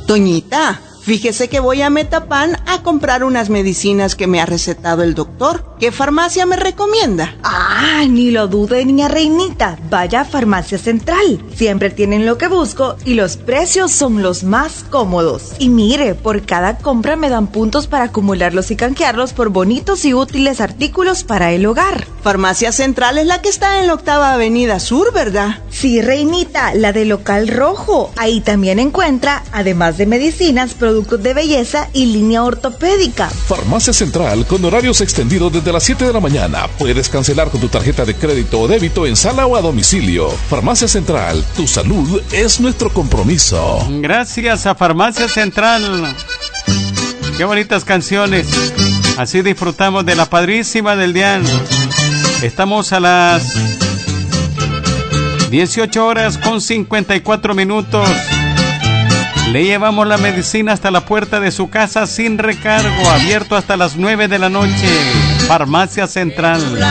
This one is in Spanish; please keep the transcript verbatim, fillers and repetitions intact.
Doñita, fíjese que voy a Metapan a comprar unas medicinas que me ha recetado el doctor. ¿Qué farmacia me recomienda? Ah, ni lo dude, niña Reinita. Vaya a Farmacia Central. Siempre tienen lo que busco y los precios son los más cómodos. Y mire, por cada compra me dan puntos para acumularlos y canjearlos por bonitos y útiles artículos para el hogar. Farmacia Central es la que está en la Octava Avenida Sur, ¿verdad? Sí, Reinita, la de Local Rojo. Ahí también encuentra, además de medicinas, productos de belleza y línea ortopédica. Farmacia Central con horarios extendidos desde las siete de la mañana. Puedes cancelar con tu tarjeta de crédito o débito en sala o a domicilio. Farmacia Central, tu salud es nuestro compromiso. Gracias a Farmacia Central. Qué bonitas canciones. Así disfrutamos de la padrísima del Dian. Estamos a las dieciocho horas con cincuenta y cuatro minutos. Le llevamos la medicina hasta la puerta de su casa sin recargo, abierto hasta las nueve de la noche. Farmacia Central.